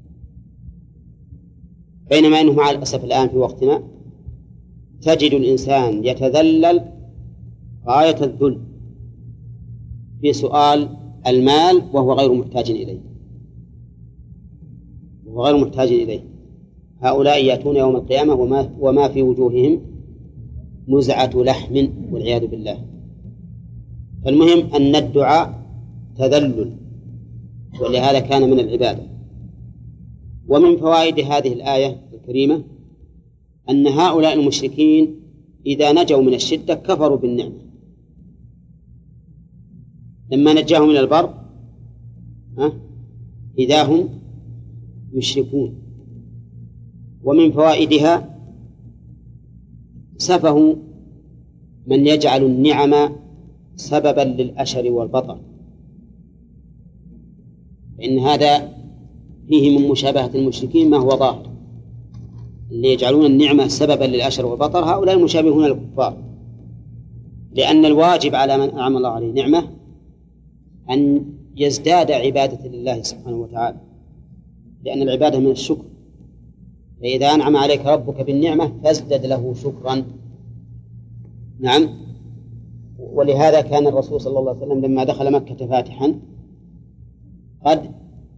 بينما إنه مع الأسف الآن في وقتنا تجد الإنسان يتذلل غاية الذل في سؤال المال وهو غير محتاج إليه، وهو غير محتاج إليه. هؤلاء يأتون يوم القيامة وما, وما في وجوههم مزعة لحم والعياذ بالله. فالمهم أن الدعاء تذلل، ولهذا كان من العبادة. ومن فوائد هذه الآية الكريمة أن هؤلاء المشركين إذا نجوا من الشدة كفروا بالنعمة، لما نجاهم من البر إذا هم يشركون. ومن فوائدها سفه من يجعل النعم سببا للأشر والبطر، إن هذا فيه من مشابهة المشركين ما هو ظاهر، اللي يجعلون النعمة سببا للأشر والبطر هؤلاء المشابهون للكفار، لأن الواجب على من أنعم الله عليه نعمة أن يزداد عبادة لله سبحانه وتعالى، لأن العبادة من الشكر، فإذا أنعم عليك ربك بالنعمة فازدد له شكرا. نعم. ولهذا كان الرسول صلى الله عليه وسلم لما دخل مكة فاتحا قد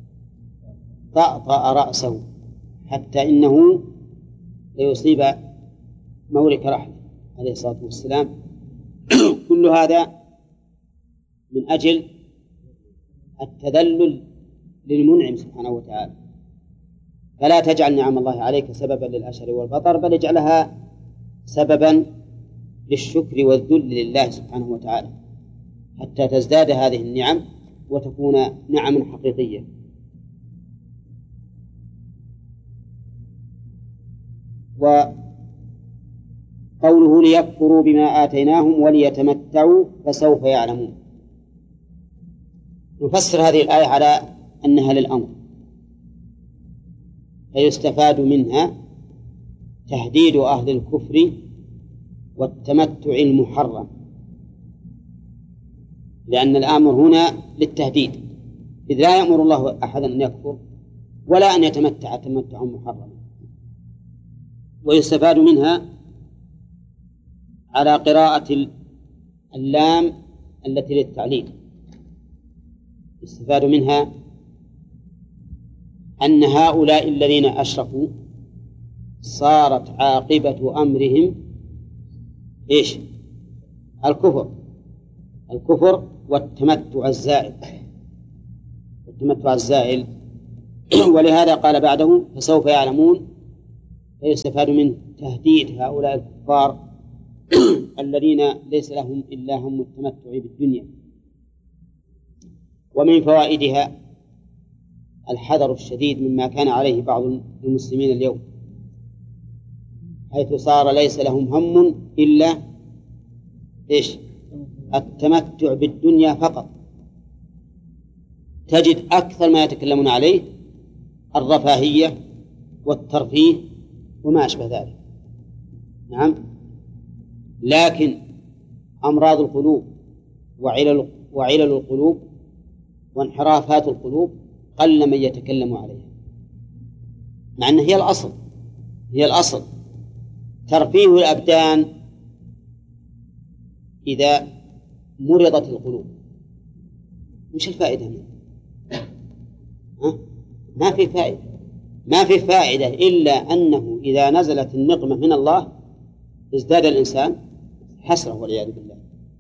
طأطأ رأسه حتى إنه ليصيب مورك رحله عليه الصلاة والسلام. كل هذا من أجل التذلل للمنعم سبحانه وتعالى. فلا تجعل نعم الله عليك سببا للأشر والبطر، بل اجعلها سببا للشكر والذل لله سبحانه وتعالى، حتى تزداد هذه النعم وتكون نعم حقيقية. وقوله ليكفروا بما آتيناهم وليتمتعوا فسوف يعلمون، نفسر هذه الآية على أنها للأمر، فيستفاد منها تهديد أهل الكفر والتمتع المحرم، لأن الأمر هنا للتهديد، إذ لا يأمر الله أحدا أن يكفر ولا أن يتمتع تمتع محرما. ويستفاد منها على قراءة اللام التي للتعليل، يستفاد منها أن هؤلاء الذين أشركوا صارت عاقبة أمرهم إيش؟ الكفر، الكفر والتمتع الزائل. والتمتع الزائل ولهذا قال بعده فسوف يعلمون. فيستفاد من تهديد هؤلاء الكفار الذين ليس لهم إلا هم التمتع بالدنيا. ومن فوائدها الحذر الشديد مما كان عليه بعض المسلمين اليوم، حيث صار ليس لهم هم إلا إيش؟ التمتع بالدنيا فقط. تجد أكثر ما يتكلمون عليه الرفاهية والترفيه وما أشبه ذلك. نعم، لكن أمراض القلوب وعلل وعلل القلوب وانحرافات القلوب قل من يتكلم عليها، مع أنها هي الأصل هي الأصل ترفيه الأبدان إذا مرضت القلوب. مش الفائدة منه؟ ها؟ ما في فائدة ما في فائدة إلا أنه إذا نزلت النقمة من الله ازداد الإنسان حسرة والعياذ بالله.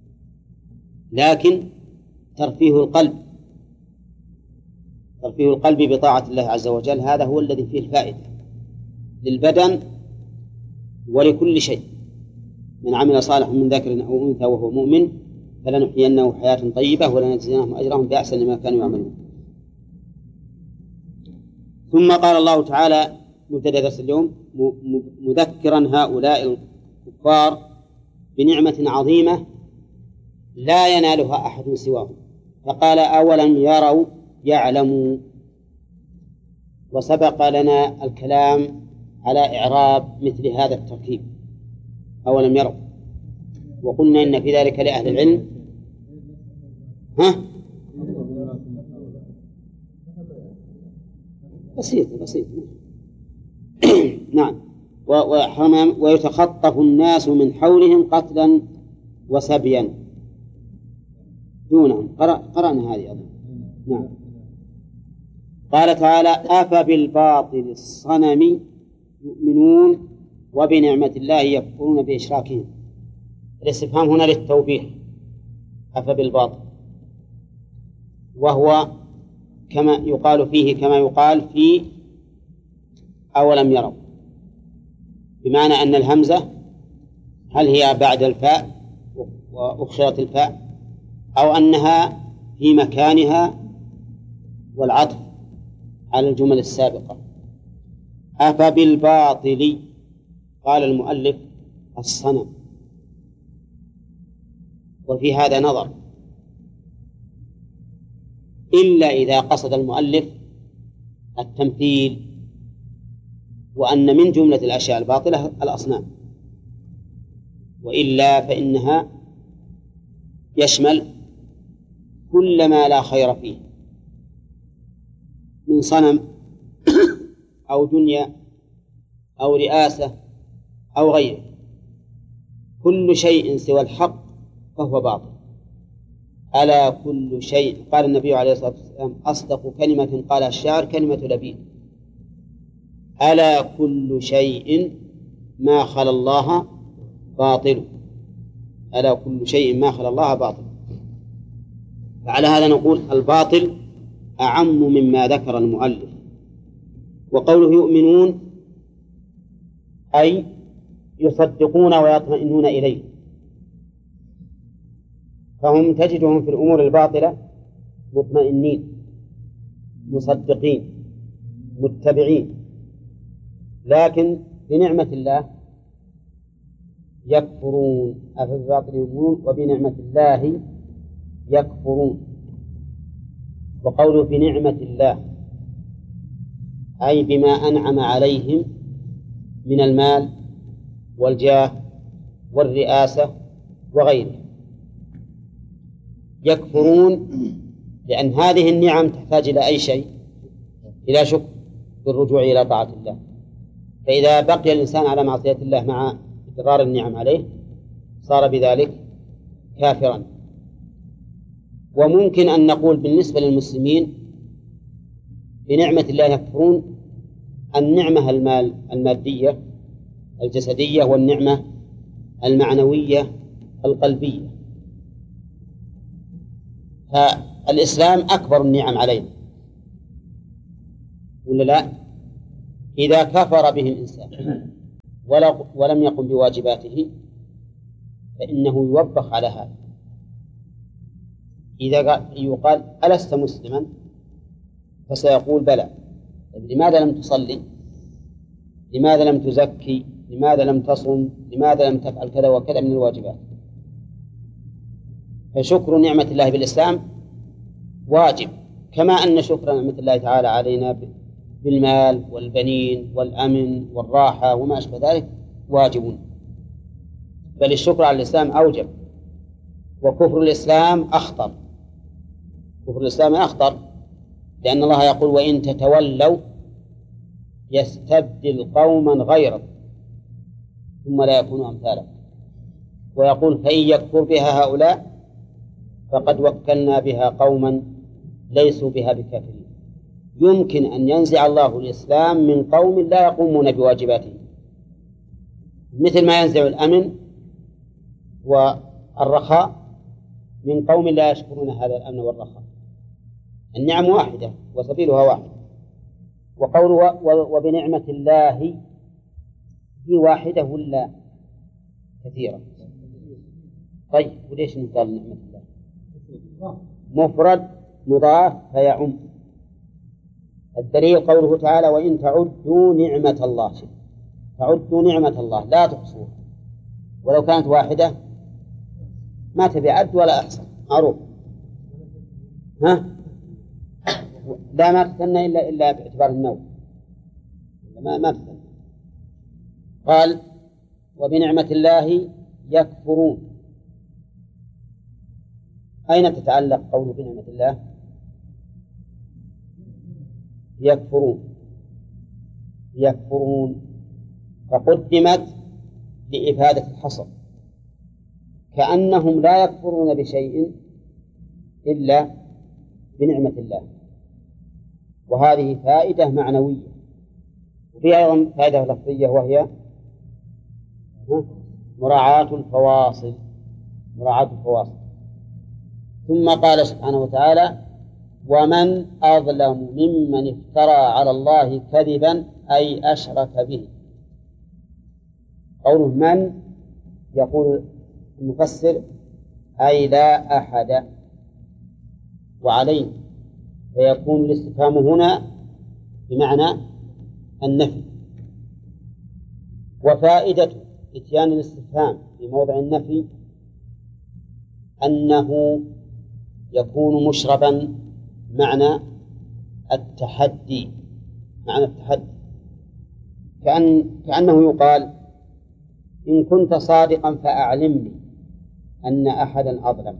لكن ترفيه القلب ترفيه القلب بطاعة الله عز وجل هذا هو الذي فيه الفائدة للبدن ولكل شيء. من عمل صالحا من ذكر أو أنثى وهو مؤمن فلنحيينه حياة طيبة ولنجزينهم أجرهم بأحسن ما كانوا يعملون. ثم قال الله تعالى مبتدأ درس اليوم مذكرا هؤلاء الكفار بنعمة عظيمة لا ينالها أحد سواهم، فقال أولم يروا يعلموا. وسبق لنا الكلام على إعراب مثل هذا التركيب أولم يروا، وقلنا إن في ذلك لأهل العلم ها بسيط بسيط نعم. ويتخطف الناس من حولهم قتلا وسبيا دونهم. قرأنا هذه أظن. نعم. قال تعالى أفبالباطل الصنم يؤمنون وبنعمة الله يكفرون بإشراكهم. الاستفهام هنا للتوبيخ، أفبالباطل، وهو كما يقال فيه كما يقال في أولم يروا، بمعنى أن الهمزة هل هي بعد الفاء وأخرت الفاء أو أنها في مكانها والعطف على الجمل السابقة. أفبالباطل قال المؤلف الصنم، وفي هذا نظر، إلا إذا قصد المؤلف التمثيل، وأن من جملة الأشياء الباطلة الأصنام، وإلا فإنها يشمل كل ما لا خير فيه من صنم أو دنيا أو رئاسة أو غيره. كل شيء سوى الحق فهو باطل. ألا كل شيء، قال النبي عليه الصلاة والسلام أصدق كلمة قالها الشاعر كلمة لبيد، ألا كل شيء ما خلا الله باطل، ألا كل شيء ما خلا الله باطل. فعلى هذا نقول الباطل أعم مما ذكر المؤلف. وقوله يؤمنون أي يصدقون ويطمئنون إليه، فهم تجدهم في الأمور الباطلة مطمئنين مصدقين متبعين، لكن بنعمة الله يكفرون. أفبالباطل يؤمنون وبنعمة الله يكفرون. وقوله بنعمة الله أي بما أنعم عليهم من المال والجاه والرئاسة وغيره. يكفرون لأن هذه النعم تحتاج إلى أي شيء؟ إلى شكر بالرجوع إلى طاعة الله. فإذا بقي الإنسان على معصية الله مع إقرار النعم عليه صار بذلك كافرا. وممكن أن نقول بالنسبة للمسلمين بنعمة الله يكفرون النعمة المال المادية الجسدية والنعمة المعنوية القلبية. فالإسلام أكبر النعم علينا، ولا لا؟ إذا كفر به الإنسان ولم يقم بواجباته فإنه يوبخ على هذا. إذا يقال ألست مسلما؟ فسيقول بلى. لماذا لم تصلي؟ لماذا لم تزكي؟ لماذا لم تصم؟ لماذا لم تفعل كذا وكذا من الواجبات؟ فشكر نعمة الله بالإسلام واجب، كما أن شكر نعمة الله تعالى علينا بالمال والبنين والأمن والراحة وما أشبه ذلك واجب، بل الشكر على الإسلام أوجب. وكفر الإسلام أخطر، كفر الإسلام أخطر، لأن الله يقول وإن تتولوا يستبدل قوما غيركم ثم لا يكونوا أمثالكم، ويقول فإن يكفر بها هؤلاء فقد وكلنا بها قوما ليسوا بها بكافرين. يمكن أن ينزع الله الإسلام من قوم لا يقومون بواجباتهم، مثل ما ينزع الأمن والرخاء من قوم لا يشكرون هذا الأمن والرخاء. النعم واحدة وسبيلها واحد. وقوله وبنعمة الله هي واحدة ولا كثيرة؟ طيب وليش نقال نعمة الله؟ مفرد مضاف فيعم. الدليل قوله تعالى وإن تعدوا نعمة الله، تعدوا نعمة الله لا تحصوها، ولو كانت واحدة ما تبي عد ولا أحصى، معروف. ها؟ لا ما تثنى إلا إلا باعتبار النوم، ما ما تثنى. قال وبنعمة الله يكفرون. أين تتعلق قوله بنعمة الله؟ يكفرون، يكفرون فقدمت لإفادة الحصر، كأنهم لا يكفرون بشيء إلا بنعمة الله. وهذه فائدة معنوية، وفيها أيضا فائدة لفظية وهي مراعاة الفواصل، مراعاة الفواصل. ثم قال سبحانه وتعالى ومن أظلم ممن افترى على الله كذبا أي أشرك به. قوله من يقول المفسر أي لا أحد، وعليه فيكون الاستفهام هنا بمعنى النفي. وفائدة إتيان الاستفهام في موضع النفي أنه يكون مشربا معنى التحدي، معنى التحدي، كأن كأنه يقال إن كنت صادقا فأعلمني أن أحدا أظلم.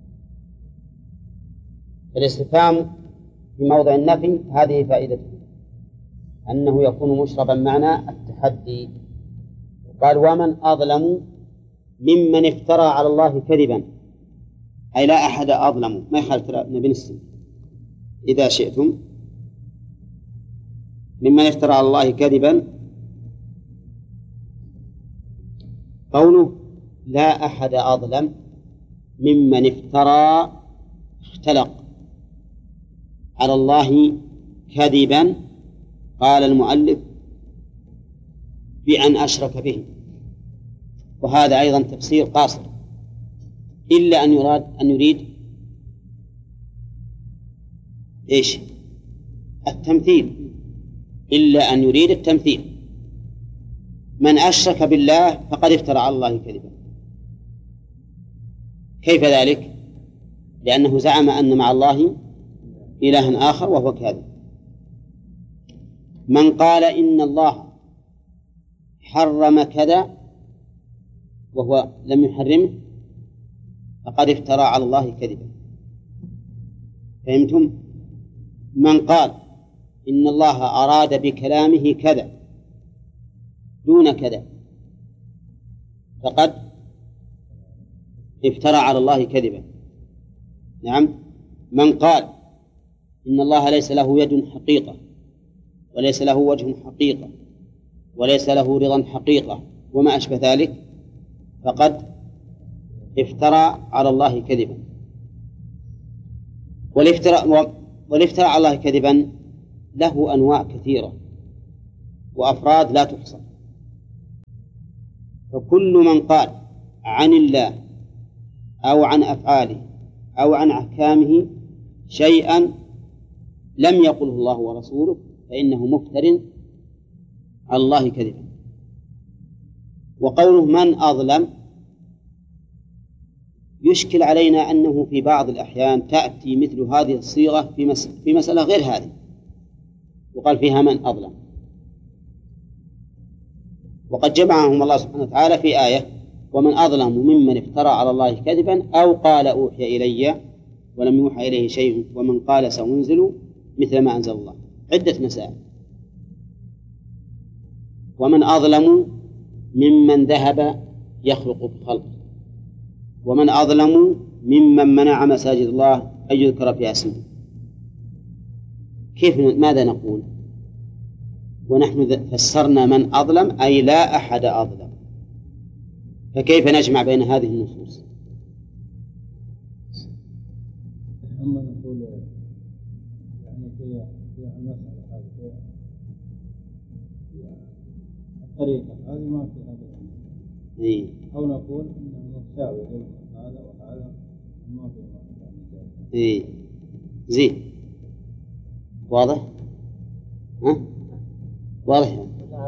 الاستفهام في موضع النفي هذه فائدته، أنه يكون مشربا معنى التحدي. قال ومن أظلم ممن افترى على الله كذبا، أي لا أحد أظلم، ما يخالف نبي السن إذا شئتم، ممن افترى على الله كذبا. قوله لا أحد أظلم ممن افترى اختلق على الله كذبا، قال المؤلف بأن أشرك به، وهذا أيضا تفسير قاصر، إلا أن يراد أن يريد إيش؟ التمثيل، إلا أن يريد التمثيل. من أشرك بالله فقد افترى على الله كذبا. كيف ذلك؟ لأنه زعم أن مع الله إلها آخر وهو كاذب. من قال إن الله حرم كذا وهو لم يحرمه فقد افترى على الله كذبا. فهمتم؟ من قال إن الله أراد بكلامه كذا دون كذا فقد افترى على الله كذبا. نعم. من قال إن الله ليس له يد حقيقة وليس له وجه حقيقة وليس له رضا حقيقة وما أشبه ذلك فقد افترى على الله كذبا. والافتراء والافتراء على الله كذبا له أنواع كثيرة وأفراد لا تحصى، فكل من قال عن الله أو عن أفعاله أو عن أحكامه شيئا لم يقله الله ورسوله فإنه مفتر على الله كذبا. وقوله من أظلم يشكل علينا أنه في بعض الأحيان تأتي مثل هذه الصيغة في, مس... في مسألة غير هذه وقال فيها من أظلم، وقد جمعهم الله سبحانه وتعالى في آية ومن أظلم ممن افترى على الله كذبا أو قال أوحي إلي ولم يوحى إليه شيء ومن قال سأنزل مثل ما أنزل الله. عدة مسائل. ومن أظلم ممن ذهب يخلق في الخلق، ومن أظلم ممن منع مساجد الله أن يذكر فيها اسمه. كيف ماذا نقول ونحن فسرنا من أظلم أي لا أحد أظلم، فكيف نجمع بين هذه النصوص؟ أما نقول يعني في في المسألة هذه الطريقة هذه ما في هذا إيه؟ أو نقول إنه متساوي بين هذا وهذا ما في هذا. إيه زين واضح؟ ها؟ واضح؟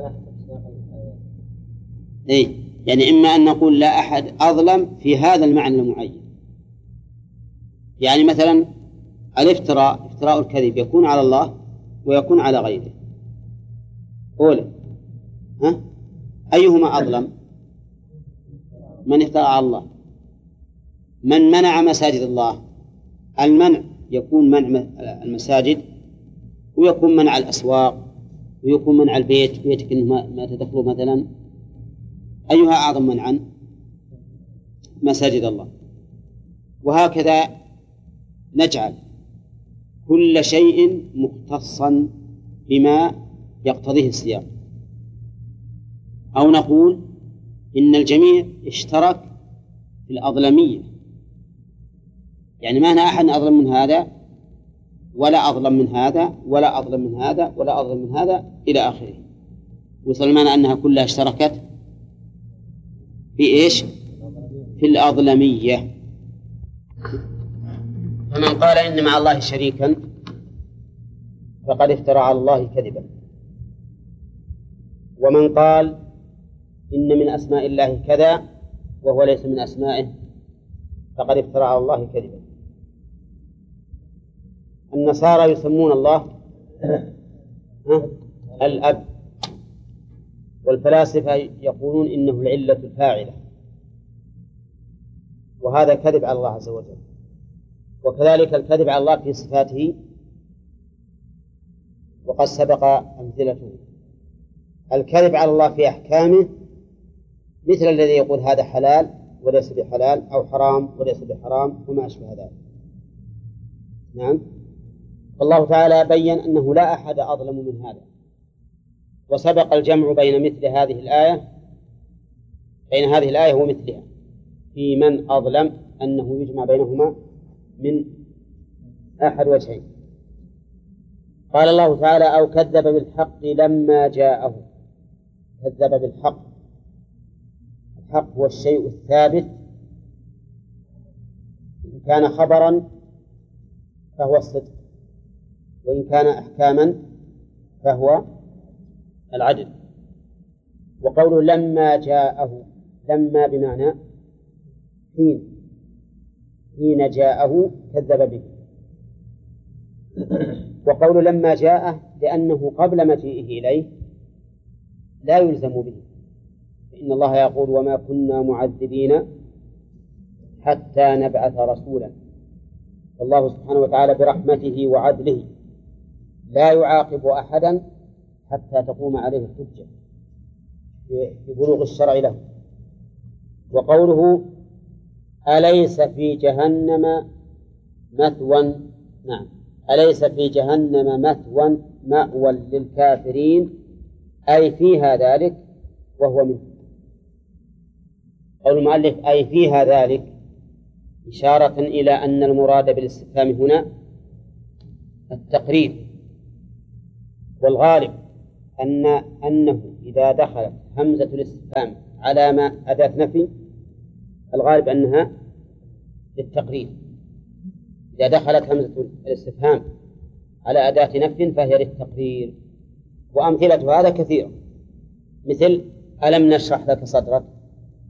إيه يعني إما أن نقول لا أحد أظلم في هذا المعنى المعين، يعني مثلا الافتراء افتراء الكذب يكون على الله ويكون على غيره. أولا ها؟ أيهما أظلم؟ من افترى على الله. من منع مساجد الله، المنع يكون منع المساجد ويكون منع الأسواق ويكون منع البيت بيتك إنه ما تدخله مثلا، أيها أعظم منعا؟ مساجد الله. وهكذا نجعل كل شيء مختصا بما يقتضيه السياق، أو نقول إن الجميع اشترك في الأظلمية، يعني ما هنا أحد أظلم من هذا ولا أظلم من هذا ولا أظلم من هذا ولا أظلم من هذا إلى آخره، وصل معنا أنها كلها اشتركت في إيش؟ في الأظلمية. فمن قال إن مع الله شريكا فقد افترى على الله كذبا، ومن قال إن من أسماء الله كذا وهو ليس من أسمائه فقد افترى على الله كذبا. النصارى يسمون الله الأب، والفلاسفة يقولون إنه العلة الفاعلة، وهذا كذب على الله عز وجل. وكذلك الكذب على الله في صفاته وقد سبق أمثلته. الكذب على الله في أحكامه مثل الذي يقول هذا حلال وليس بحلال أو حرام وليس بحرام وما أشبه ذلك. نعم. فالله تعالى بيّن أنه لا أحد أظلم من هذا، وسبق الجمع بين مثل هذه الآية بين هذه الآية ومثلها في من أظلم، أنه يجمع بينهما من أحد وجهين. قال الله تعالى أو كذب بالحق لما جاءه. كذب بالحق، الحق هو الشيء الثابت، إن كان خبرا فهو الصدق، وإن كان أحكاما فهو العدل. وقوله لما جاءه، لما بمعنى حين، حين جاءه كذب به. وقول لما جاءه لأنه قبل مجيئه إليه لا يلزم به، فإن الله يقول وما كنا معذبين حتى نبعث رسولا. والله سبحانه وتعالى برحمته وعدله لا يعاقب أحدا حتى تقوم عليه الحجة في بلوغ الشرع له. وقوله أليس في جهنم مثوى، نعم، أليس في جهنم مثوى مأوى للكافرين أي فيها ذلك وهو منه. قول المؤلف أي فيها ذلك إشارة إلى أن المراد بالاستفهام هنا التقرير، والغالب أن أنه إذا دخلت همزة الاستفهام على ما أداة نفي الغالب أنها للتقرير. إذا دخلت همزة الاستفهام على أداة نفي فهي للتقرير. وأمثلة هذا كثيرة، مثل ألم نشرح لك صدرك